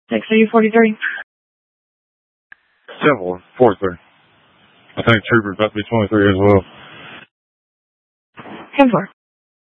XU43. 7-1-4-3. I think Trooper's about to be 23 as well. 10-4.